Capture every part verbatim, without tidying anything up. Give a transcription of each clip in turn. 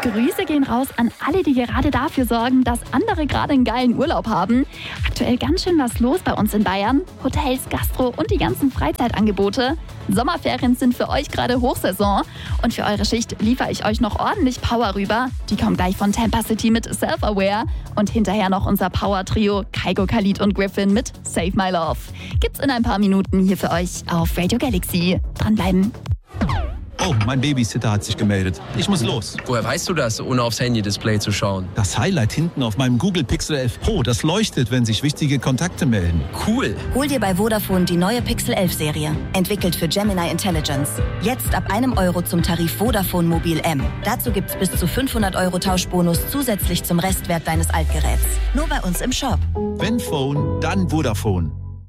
Grüße gehen raus an alle, die gerade dafür sorgen, dass andere gerade einen geilen Urlaub haben. Aktuell ganz schön was los bei uns in Bayern. Hotels, Gastro und die ganzen Freizeitangebote. Sommerferien sind für euch gerade Hochsaison. Und für eure Schicht liefere ich euch noch ordentlich Power rüber. Die kommt gleich von Tampa City mit Self-Aware. Und hinterher noch unser Power-Trio Kygo, Khalid und Griffin mit Save My Love. Gibt's in ein paar Minuten hier für euch auf Radio Galaxy. Dranbleiben. Oh, mein Babysitter hat sich gemeldet. Ich muss los. Woher weißt du das, ohne aufs Handy-Display zu schauen? Das Highlight hinten auf meinem Google Pixel elf Pro, das leuchtet, wenn sich wichtige Kontakte melden. Cool. Hol dir bei Vodafone die neue Pixel elf Serie. Entwickelt für Gemini Intelligence. Jetzt ab einem Euro zum Tarif Vodafone Mobil M. Dazu gibt's bis zu fünfhundert Euro Tauschbonus zusätzlich zum Restwert deines Altgeräts. Nur bei uns im Shop. Wenn Phone, dann Vodafone.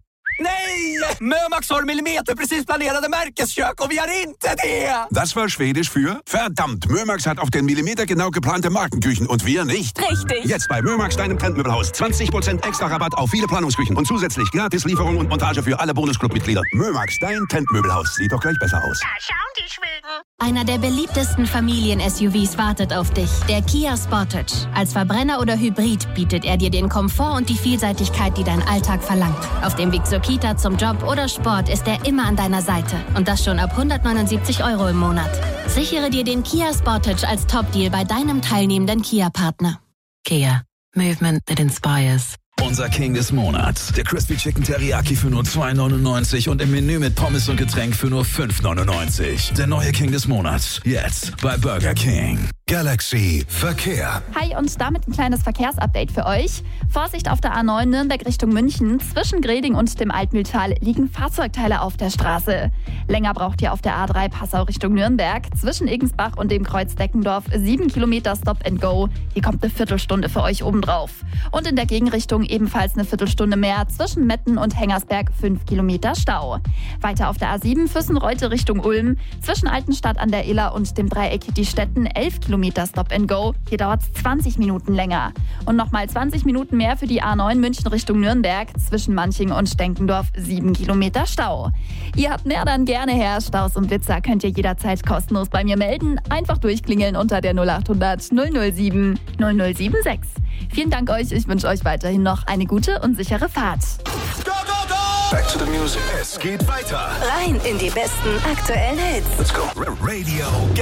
Nej! Mömax har millimeterprecis planerade Märkeskök och vi har inte det! Das war Schwedisch für verdammt, Mömax hat auf den Millimeter genau geplante Markenküchen und wir nicht. Richtig. Jetzt bei Mömax, deinem Trendmöbelhaus. zwanzig Prozent extra Rabatt auf viele Planungsküchen und zusätzlich gratis Lieferung und Montage für alle Bonusclub-Mitglieder. Mömax, dein Trendmöbelhaus. Sieht doch gleich besser aus. Da schauen die Schweden. Einer der beliebtesten Familien-S U Vs wartet auf dich. Der Kia Sportage. Als Verbrenner oder Hybrid bietet er dir den Komfort und die Vielseitigkeit, die dein Alltag verlangt. Auf dem Weg zur Kita, zum Job oder Sport ist er immer an deiner Seite. Und das schon ab hundertneunundsiebzig Euro im Monat. Sichere dir den Kia Sportage als Top-Deal bei deinem teilnehmenden Kia-Partner. Kia. Movement that inspires. Unser King des Monats. Der Crispy Chicken Teriyaki für nur zwei neunundneunzig und im Menü mit Pommes und Getränk für nur fünf neunundneunzig. Der neue King des Monats. Jetzt bei Burger King. Galaxy Verkehr. Hi und damit ein kleines Verkehrsupdate für euch. Vorsicht auf der A neun Nürnberg Richtung München. Zwischen Greding und dem Altmühltal liegen Fahrzeugteile auf der Straße. Länger braucht ihr auf der A drei Passau Richtung Nürnberg. Zwischen Igensbach und dem Kreuz Deckendorf sieben Kilometer Stop and Go. Hier kommt eine Viertelstunde für euch obendrauf. Und in der Gegenrichtung ebenfalls eine Viertelstunde mehr. Zwischen Metten und Hengersberg fünf Kilometer Stau. Weiter auf der A sieben Füssen-Reute Richtung Ulm. Zwischen Altenstadt an der Iller und dem Dreieck die Städten elf Kilometer Stop and Go. Hier dauert es zwanzig Minuten länger. Und nochmal zwanzig Minuten mehr für die A neun München Richtung Nürnberg. Zwischen Manching und Stenkendorf sieben Kilometer Stau. Ihr habt mehr, dann gerne her. Staus und Blitzer könnt ihr jederzeit kostenlos bei mir melden. Einfach durchklingeln unter der null achthundert null null sieben null null sieben sechs. Vielen Dank euch. Ich wünsche euch weiterhin noch eine gute und sichere Fahrt. Go, go, go! Back to the music. Es geht weiter. Rein in die besten aktuellen Hits. Let's go. Radio